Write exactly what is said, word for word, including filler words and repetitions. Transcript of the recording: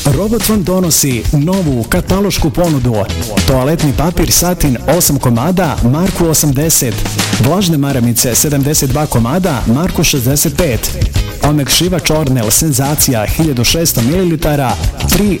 Robot vam donosi novu katalošku ponudu. Toaletni papir satin osam komada, marku osamdeset. Vlažne maramice sedamdeset dva komada, marku šezdeset pet. Omekšivač Ornel Senzacija hiljadu šesto mililitara, tri